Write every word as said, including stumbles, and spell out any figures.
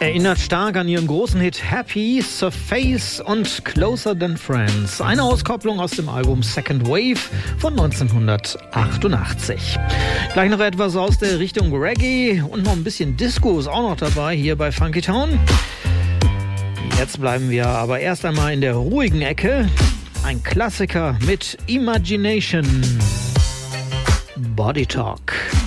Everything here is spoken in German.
Erinnert stark an ihren großen Hit Happy, Surface und Closer Than Friends. Eine Auskopplung aus dem Album Second Wave von neunzehnhundertachtundachtzig. Gleich noch etwas aus der Richtung Reggae und noch ein bisschen Disco ist auch noch dabei hier bei Funky Town. Jetzt bleiben wir aber erst einmal in der ruhigen Ecke. Ein Klassiker mit Imagination. Body Talk.